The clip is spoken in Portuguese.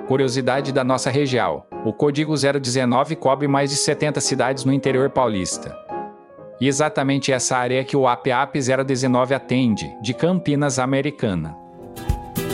Curiosidade da nossa região: o código 019 cobre mais de 70 cidades no interior paulista. E exatamente essa área que o APAP 019 atende, de Campinas Americana.